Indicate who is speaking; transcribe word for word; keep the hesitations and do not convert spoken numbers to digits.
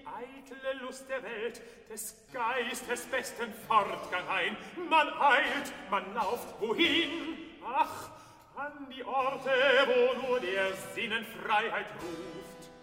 Speaker 1: eitle Lust der Welt, des Geistes besten Fortgang ein. Man eilt, man lauft, wohin? Ach, an die Orte, wo nur der Sinnen Freiheit ruft.